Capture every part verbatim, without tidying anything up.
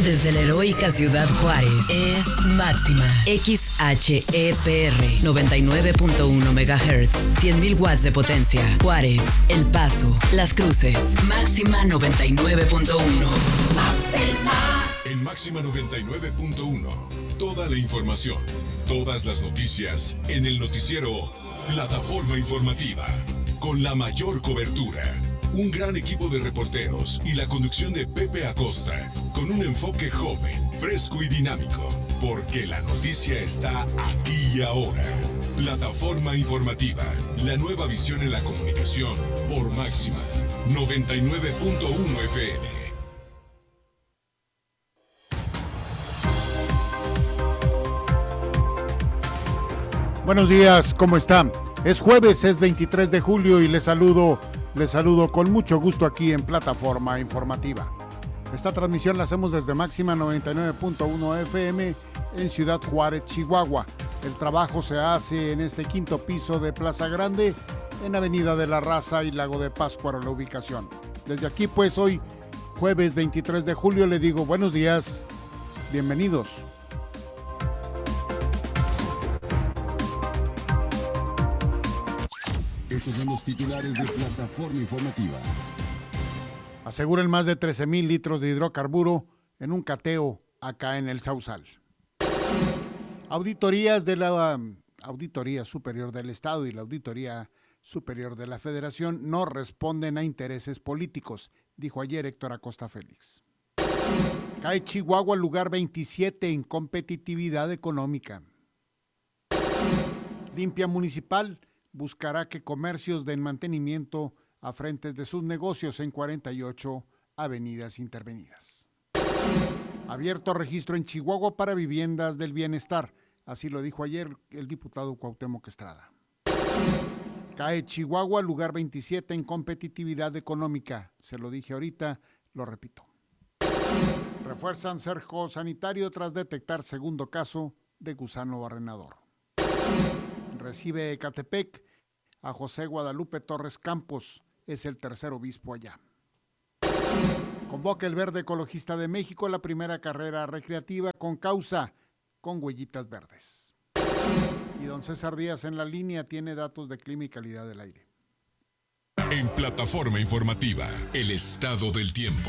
Desde la heroica Ciudad Juárez es Máxima X H E P R noventa y nueve punto uno megahertz, cien mil watts de potencia. Juárez, El Paso, Las Cruces. Máxima noventa y nueve punto uno. Máxima. En Máxima noventa y nueve punto uno, toda la información, todas las noticias en el noticiero Plataforma Informativa, con la mayor cobertura. Un gran equipo de reporteros y la conducción de Pepe Acosta, con un enfoque joven, fresco y dinámico, porque la noticia está aquí y ahora. Plataforma Informativa, la nueva visión en la comunicación por Máxima noventa y nueve punto uno F M. Buenos días, ¿cómo están? Es jueves, es veintitrés de julio y les saludo, les saludo con mucho gusto aquí en Plataforma Informativa. Esta transmisión la hacemos desde Máxima noventa y nueve punto uno F M en Ciudad Juárez, Chihuahua. El trabajo se hace en este quinto piso de Plaza Grande, en Avenida de la Raza y Lago de Pátzcuaro, la ubicación. Desde aquí, pues, hoy, jueves veintitrés de julio, le digo buenos días, bienvenidos. Estos son los titulares de Plataforma Informativa. Aseguran más de trece mil litros de hidrocarburo en un cateo acá en el Sausal. Auditorías de la um, Auditoría Superior del Estado y la Auditoría Superior de la Federación no responden a intereses políticos, dijo ayer Héctor Acosta Félix. Cae Chihuahua al lugar veintisiete en competitividad económica. Limpia Municipal buscará que comercios den mantenimiento a frentes de sus negocios en cuarenta y ocho avenidas intervenidas. Abierto registro en Chihuahua para viviendas del bienestar, así lo dijo ayer el diputado Cuauhtémoc Estrada. Cae Chihuahua, lugar veintisiete en competitividad económica, se lo dije ahorita, lo repito. Refuerzan cerco sanitario tras detectar segundo caso de gusano barrenador. Recibe Ecatepec a José Guadalupe Torres Campos, es el tercer obispo allá. Convoca el Verde Ecologista de México la primera carrera recreativa con causa, con huellitas verdes. Y don César Díaz en la línea tiene datos de clima y calidad del aire. En Plataforma Informativa, el estado del tiempo.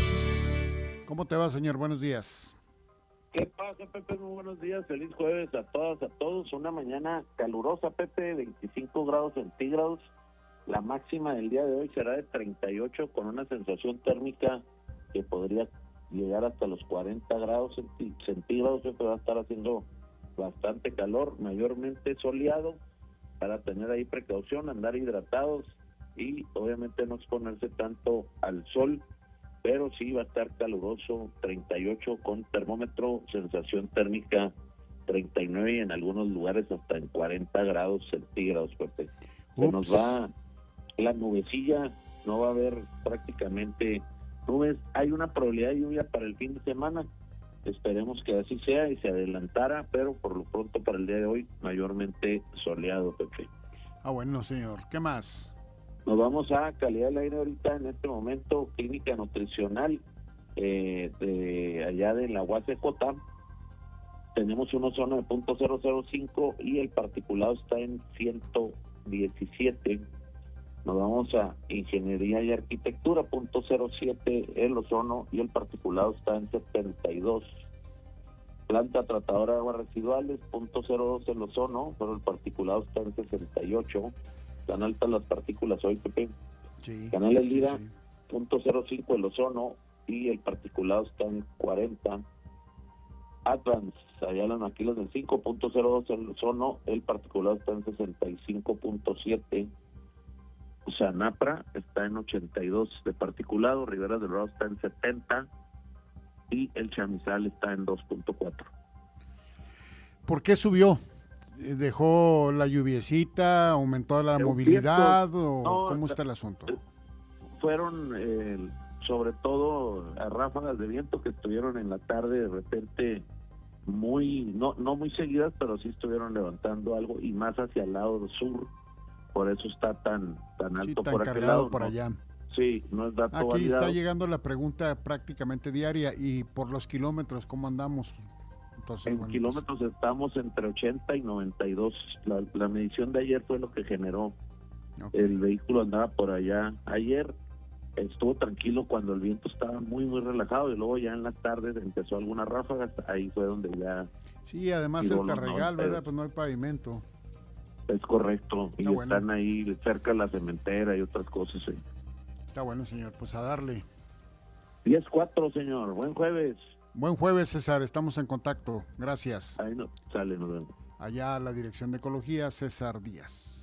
¿Cómo te va, señor? Buenos días. ¿Qué pasa, Pepe? Muy buenos días, feliz jueves a todas, a todos. Una mañana calurosa, Pepe, veinticinco grados centígrados. La máxima del día de hoy será de treinta y ocho, con una sensación térmica que podría llegar hasta los cuarenta grados centígrados. Siempre va a estar haciendo bastante calor, mayormente soleado, para tener ahí precaución, andar hidratados y obviamente no exponerse tanto al sol. Pero sí va a estar caluroso, treinta y ocho con termómetro, sensación térmica treinta y nueve y en algunos lugares hasta en cuarenta grados centígrados, Pepe. Se nos va la nubecilla, no va a haber prácticamente nubes. Hay una probabilidad de lluvia para el fin de semana, esperemos que así sea y se adelantara, pero por lo pronto para el día de hoy mayormente soleado, Pepe. Ah, bueno, señor, ¿qué más? Nos vamos a calidad del aire ahorita, en este momento, clínica nutricional eh, de allá de la U A C J. Tenemos un ozono de punto cero cero cinco y el particulado está en ciento diecisiete. Nos vamos a ingeniería y arquitectura, punto cero siete el ozono y el particulado está en setenta y dos. Planta tratadora de aguas residuales, punto cero dos el ozono, pero el particulado está en sesenta y ocho. Están altas las partículas hoy, Pepe. Sí, Canal Elira, sí, sí. punto cero cinco el ozono y el particulado está en cuarenta. Advance, allá las maquilas del cinco punto cero dos el ozono, el particulado está en sesenta y cinco punto siete. Sanapra está en ochenta y dos de particulado, Rivera del Oro está en setenta y el Chamizal está en dos punto cuatro. ¿Por qué subió? ¿Dejó la lluviecita? ¿Aumentó la El movilidad? viento, ¿O no, cómo está el asunto? Fueron eh, sobre todo a ráfagas de viento que estuvieron en la tarde de repente muy, no no muy seguidas, pero sí estuvieron levantando algo y más hacia el lado sur, por eso está tan tan alto Sí, tan por aquel cargado lado. por ¿no? allá. Sí, no es dato Aquí validado. está llegando la pregunta prácticamente diaria, y por los kilómetros, ¿cómo andamos? Entonces, En bueno, kilómetros estamos entre ochenta y noventa y dos. La, la medición de ayer fue lo que generó. pues, ok. El vehículo andaba por allá. Ayer estuvo tranquilo cuando el viento estaba muy, muy relajado, y luego ya en las tardes empezó algunas ráfagas. Ahí fue donde ya Sí, además tiró el los Terregal, noventa. ¿verdad? Pues no hay pavimento. es correcto. Y Está bueno. están ahí cerca de la cementera y otras cosas. Sí. Está bueno, señor. Pues a darle. diez cuatro, señor. Buen jueves. Buen jueves, César. Estamos en contacto. Gracias. Ahí no sale, nos vemos. Allá a la Dirección de Ecología, César Díaz.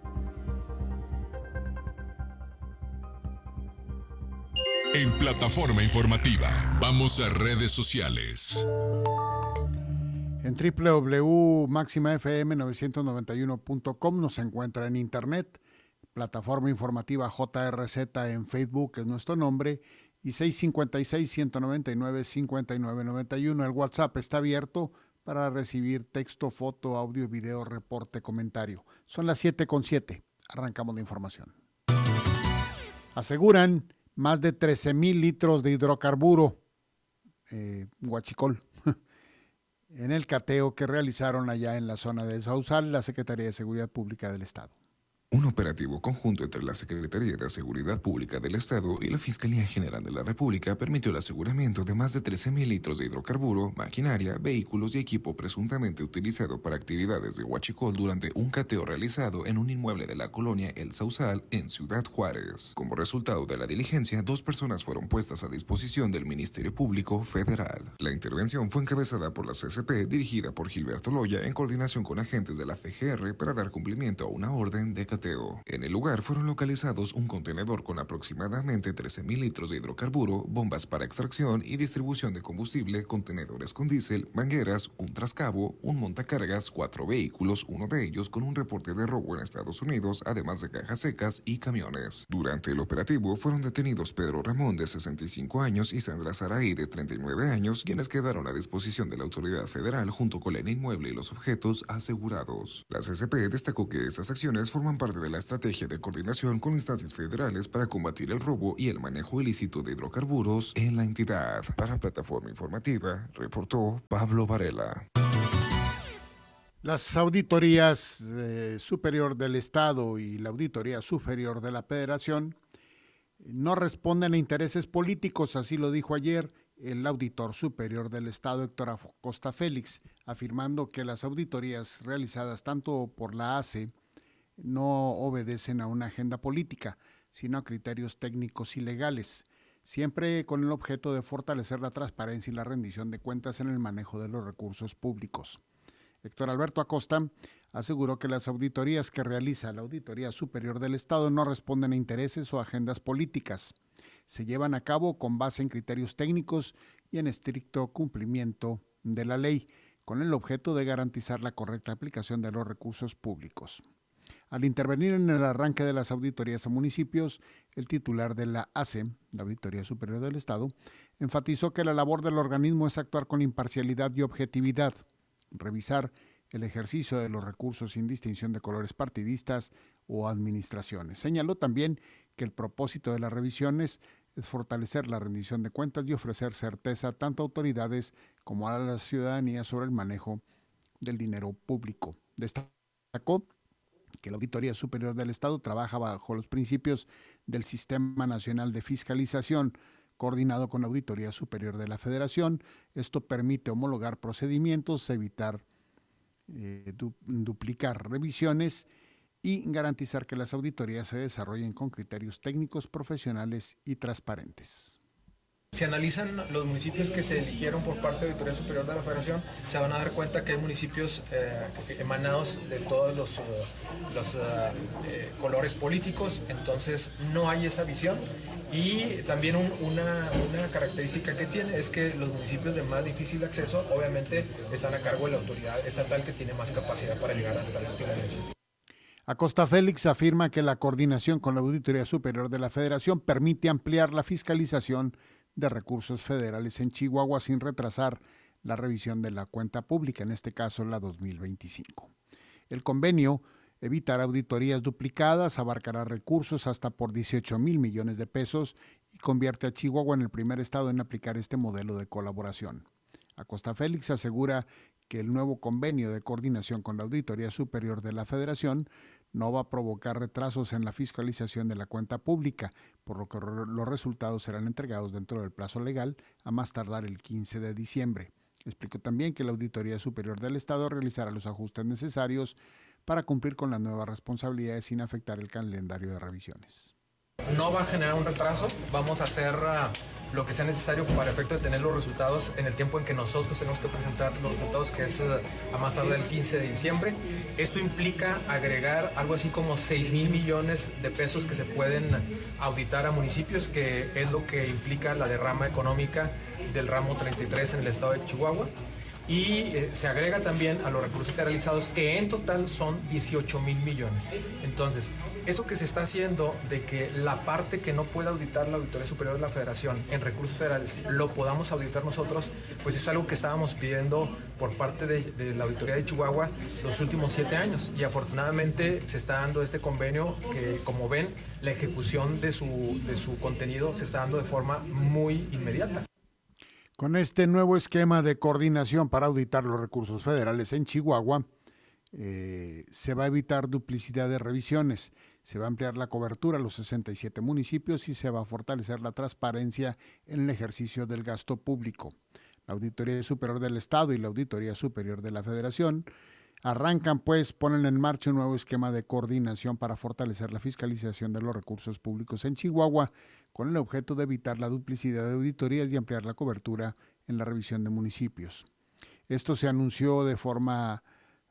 En Plataforma Informativa, vamos a redes sociales. En doble u doble u doble u punto máxima f m novecientos noventa y uno punto com nos encuentra en internet. Plataforma Informativa J R Z en Facebook es nuestro nombre. Y seis cinco seis, uno nueve nueve, cinco nueve nueve uno. El WhatsApp está abierto para recibir texto, foto, audio, video, reporte, comentario. Son las siete con siete. Arrancamos la información. Aseguran más de trece mil litros de hidrocarburo, eh, huachicol, en el cateo que realizaron allá en la zona de Sausal, la Secretaría de Seguridad Pública del Estado. Un operativo conjunto entre la Secretaría de Seguridad Pública del Estado y la Fiscalía General de la República permitió el aseguramiento de más de trece mil litros de hidrocarburo, maquinaria, vehículos y equipo presuntamente utilizado para actividades de huachicol durante un cateo realizado en un inmueble de la colonia El Sausal en Ciudad Juárez. Como resultado de la diligencia, dos personas fueron puestas a disposición del Ministerio Público Federal. La intervención fue encabezada por la C C P, dirigida por Gilberto Loya, en coordinación con agentes de la F G R para dar cumplimiento a una orden de cateo. En el lugar fueron localizados un contenedor con aproximadamente trece mil litros de hidrocarburo, bombas para extracción y distribución de combustible, contenedores con diésel, mangueras, un trascabo, un montacargas, cuatro vehículos, uno de ellos con un reporte de robo en Estados Unidos, además de cajas secas y camiones. Durante el operativo fueron detenidos Pedro Ramón, de sesenta y cinco años, y Sandra Saraí, de treinta y nueve años, quienes quedaron a disposición de la autoridad federal junto con el inmueble y los objetos asegurados. La C C P destacó que estas acciones forman parte de la estrategia de coordinación con instancias federales para combatir el robo y el manejo ilícito de hidrocarburos en la entidad. Para Plataforma Informativa, reportó Pablo Varela. Las auditorías eh, superior del Estado y la Auditoría Superior de la Federación no responden a intereses políticos, así lo dijo ayer el Auditor Superior del Estado, Héctor Acosta Félix, afirmando que las auditorías realizadas tanto por la A C E no obedecen a una agenda política, sino a criterios técnicos y legales, siempre con el objeto de fortalecer la transparencia y la rendición de cuentas en el manejo de los recursos públicos. Héctor Alberto Acosta aseguró que las auditorías que realiza la Auditoría Superior del Estado no responden a intereses o agendas políticas. Se llevan a cabo con base en criterios técnicos y en estricto cumplimiento de la ley, con el objeto de garantizar la correcta aplicación de los recursos públicos. Al intervenir en el arranque de las auditorías a municipios, el titular de la A C E, la Auditoría Superior del Estado, enfatizó que la labor del organismo es actuar con imparcialidad y objetividad, revisar el ejercicio de los recursos sin distinción de colores partidistas o administraciones. Señaló también que el propósito de las revisiones es fortalecer la rendición de cuentas y ofrecer certeza tanto a autoridades como a la ciudadanía sobre el manejo del dinero público. Destacó que la Auditoría Superior del Estado trabaja bajo los principios del Sistema Nacional de Fiscalización, coordinado con la Auditoría Superior de la Federación. Esto permite homologar procedimientos, evitar eh, du- duplicar revisiones y garantizar que las auditorías se desarrollen con criterios técnicos, profesionales y transparentes. Si analizan los municipios que se eligieron por parte de la Auditoría Superior de la Federación, se van a dar cuenta que hay municipios eh, emanados de todos los, uh, los uh, eh, colores políticos, entonces no hay esa visión. Y también un, una, una característica que tiene es que los municipios de más difícil acceso obviamente están a cargo de la autoridad estatal, que tiene más capacidad para llegar hasta el último municipio. Acosta Félix afirma que la coordinación con la Auditoría Superior de la Federación permite ampliar la fiscalización de recursos federales en Chihuahua sin retrasar la revisión de la cuenta pública, en este caso la dos mil veinticinco. El convenio evitará auditorías duplicadas, abarcará recursos hasta por dieciocho mil millones de pesos y convierte a Chihuahua en el primer estado en aplicar este modelo de colaboración. Acosta Félix asegura que el nuevo convenio de coordinación con la Auditoría Superior de la Federación no va a provocar retrasos en la fiscalización de la cuenta pública, por lo que los resultados serán entregados dentro del plazo legal a más tardar el quince de diciembre. Explicó también que la Auditoría Superior del Estado realizará los ajustes necesarios para cumplir con las nuevas responsabilidades sin afectar el calendario de revisiones. No va a generar un retraso, vamos a hacer uh, lo que sea necesario para efecto de tener los resultados en el tiempo en que nosotros tenemos que presentar los resultados, que es uh, a más tardar el quince de diciembre. Esto implica agregar algo así como seis mil millones de pesos que se pueden auditar a municipios, que es lo que implica la derrama económica del ramo treinta y tres en el estado de Chihuahua. Y eh, se agrega también a los recursos realizados, que en total son dieciocho mil millones. Entonces, esto que se está haciendo de que la parte que no pueda auditar la Auditoría Superior de la Federación en recursos federales lo podamos auditar nosotros, pues es algo que estábamos pidiendo por parte de, de la Auditoría de Chihuahua los últimos siete años. Y afortunadamente se está dando este convenio que, como ven, la ejecución de su, de su contenido se está dando de forma muy inmediata. Con este nuevo esquema de coordinación para auditar los recursos federales en Chihuahua, eh, se va a evitar duplicidad de revisiones, se va a ampliar la cobertura a los sesenta y siete municipios y se va a fortalecer la transparencia en el ejercicio del gasto público. La Auditoría Superior del Estado y la Auditoría Superior de la Federación arrancan, pues, ponen en marcha un nuevo esquema de coordinación para fortalecer la fiscalización de los recursos públicos en Chihuahua, con el objeto de evitar la duplicidad de auditorías y ampliar la cobertura en la revisión de municipios. Esto se anunció de forma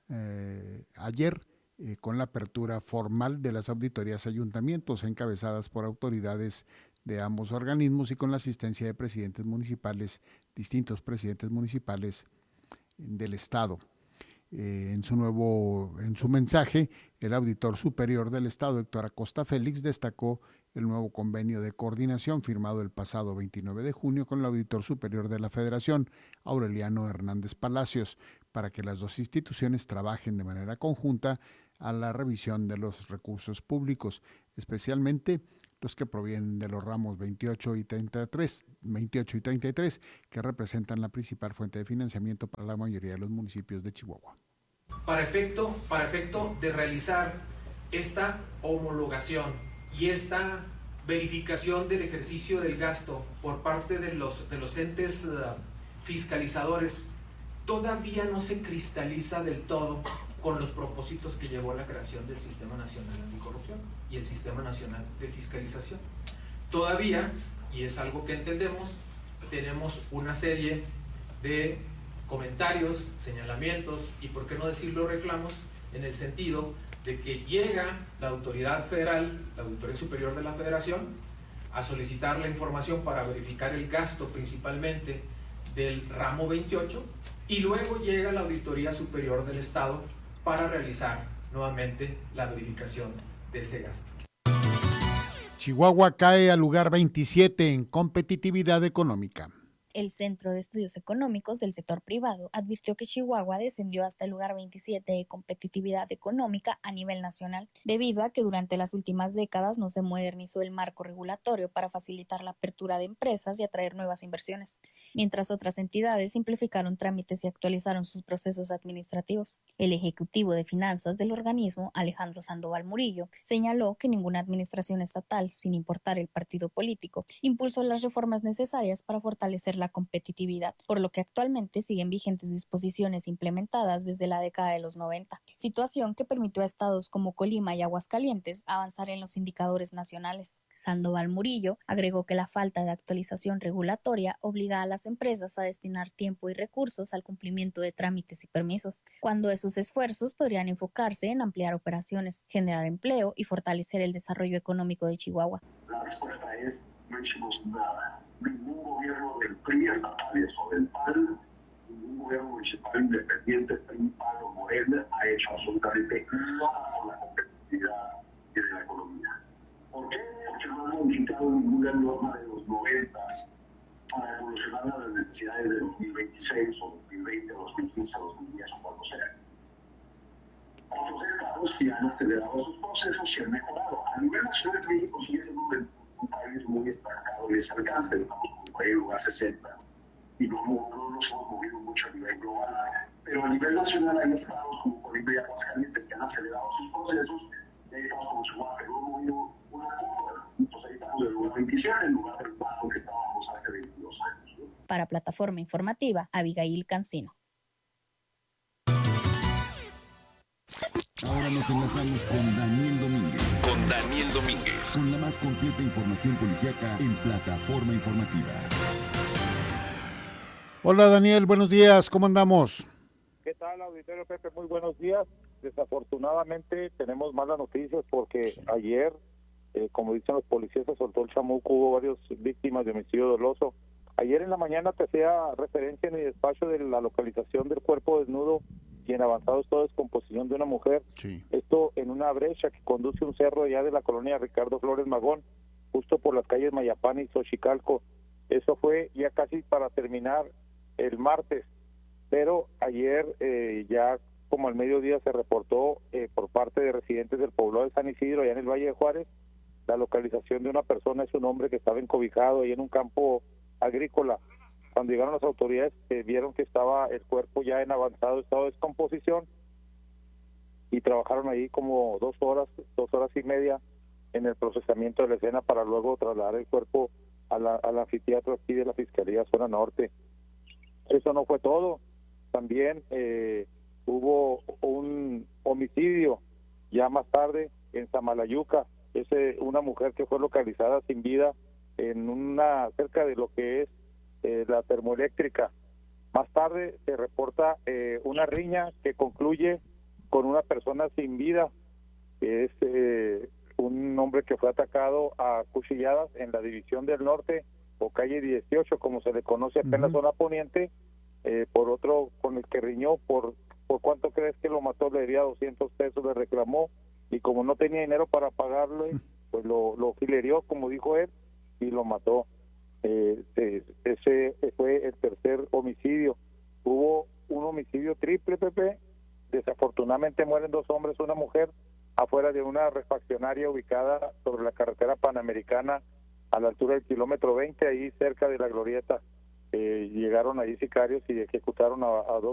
eh, ayer eh, con la apertura formal de las auditorías a ayuntamientos encabezadas por autoridades de ambos organismos y con la asistencia de presidentes municipales, distintos presidentes municipales del estado. Eh, en su nuevo, en su mensaje, el auditor superior del Estado, Héctor Acosta Félix, destacó el nuevo convenio de coordinación firmado el pasado veintinueve de junio con el auditor superior de la Federación, Aureliano Hernández Palacios, para que las dos instituciones trabajen de manera conjunta a la revisión de los recursos públicos, especialmente los que provienen de los ramos veintiocho y treinta y tres, veintiocho y treinta y tres, que representan la principal fuente de financiamiento para la mayoría de los municipios de Chihuahua. Para efecto, para efecto de realizar esta homologación y esta verificación del ejercicio del gasto por parte de los, de los entes uh, fiscalizadores, todavía no se cristaliza del todo con los propósitos que llevó a la creación del Sistema Nacional Anticorrupción y el Sistema Nacional de Fiscalización. Todavía, y es algo que entendemos, tenemos una serie de comentarios, señalamientos y, por qué no decirlo, reclamos, en el sentido de que llega la autoridad federal, la Auditoría Superior de la Federación, a solicitar la información para verificar el gasto principalmente del ramo veintiocho, y luego llega la Auditoría Superior del Estado para realizar nuevamente la verificación de ese gasto. Chihuahua cae al lugar veintisiete en competitividad económica. El Centro de Estudios Económicos del Sector Privado advirtió que Chihuahua descendió hasta el lugar veintisiete de competitividad económica a nivel nacional, debido a que durante las últimas décadas no se modernizó el marco regulatorio para facilitar la apertura de empresas y atraer nuevas inversiones, mientras otras entidades simplificaron trámites y actualizaron sus procesos administrativos. El ejecutivo de finanzas del organismo, Alejandro Sandoval Murillo, señaló que ninguna administración estatal, sin importar el partido político, impulsó las reformas necesarias para fortalecer la competitividad, por lo que actualmente siguen vigentes disposiciones implementadas desde la década de los noventa, situación que permitió a estados como Colima y Aguascalientes avanzar en los indicadores nacionales. Sandoval Murillo agregó que la falta de actualización regulatoria obliga a las empresas a destinar tiempo y recursos al cumplimiento de trámites y permisos, cuando esos esfuerzos podrían enfocarse en ampliar operaciones, generar empleo y fortalecer el desarrollo económico de Chihuahua. La respuesta es: no hicimos nada. Ningún gobierno del P R I estatales o del P A N, ningún gobierno municipal independiente, P R I, P A N o Morena, ha hecho absolutamente nada por la competitividad de la economía. ¿Por qué? Porque no han modificado ninguna norma de los noventas para evolucionar a las necesidades de dos mil veintiséis o dos mil veinte, dos mil quince, dos mil diez o cuando sea. Otros estados estados que han acelerado sus procesos y han mejorado. A nivel nacional, México sigue siendo un, un país muy estancado en ese alcance, estamos como en lugar sesenta y no, no nos hemos movido mucho a nivel global. Pero a nivel nacional hay estados como Colombia y Aguascalientes que han acelerado sus procesos, y hay estados como Chihuahua, Perú, han movido una curva. Entonces ahí estamos en el lugar veintisiete, en lugar del cuatro que estábamos hace veintidós años. ¿No? Para Plataforma Informativa, Abigail Cancino. Ahora nos enlazamos con Daniel Domínguez. Con Daniel Domínguez. Con la más completa información policíaca en Plataforma Informativa. Hola Daniel, buenos días, ¿cómo andamos? ¿Qué tal, auditorio Pepe? Muy buenos días. Desafortunadamente tenemos malas noticias porque ayer, eh, como dicen los policías, se soltó el chamuco, hubo varias víctimas de homicidio doloso. Ayer en la mañana te hacía referencia en mi despacho de la localización del cuerpo desnudo y en avanzado estado de descomposición de una mujer. Sí. Esto en una brecha que conduce un cerro allá de la colonia Ricardo Flores Magón, justo por las calles Mayapán y Xochicalco. Eso fue ya casi para terminar el martes, pero ayer eh, ya como al mediodía se reportó eh, por parte de residentes del poblado de San Isidro, allá en el Valle de Juárez, la localización de una persona, es un hombre que estaba encobijado ahí en un campo agrícola. Cuando llegaron las autoridades eh, vieron que estaba el cuerpo ya en avanzado estado de descomposición y trabajaron ahí como dos horas, dos horas y media en el procesamiento de la escena para luego trasladar el cuerpo a la, al anfiteatro aquí de la Fiscalía Zona Norte. Eso no fue todo, también eh, hubo un homicidio ya más tarde en Samalayuca, es eh, una mujer que fue localizada sin vida en una cerca de lo que es eh, la termoeléctrica. Más tarde se reporta eh, una riña que concluye con una persona sin vida, que es eh, un hombre que fue atacado a cuchilladas en la División del Norte o calle dieciocho, como se le conoce acá uh-huh. en la zona poniente, eh, por otro con el que riñó, por por cuánto crees que lo mató, le debía doscientos pesos, le reclamó, y como no tenía dinero para pagarle, pues lo, lo filerió, como dijo él, y lo mató. Eh, ese fue el tercer homicidio. Hubo un homicidio triple, Pepe, desafortunadamente mueren dos hombres, una mujer, afuera de una refaccionaria ubicada sobre la carretera Panamericana, a la altura del kilómetro veinte, ahí cerca de la glorieta. Eh, llegaron ahí sicarios y ejecutaron a, a dos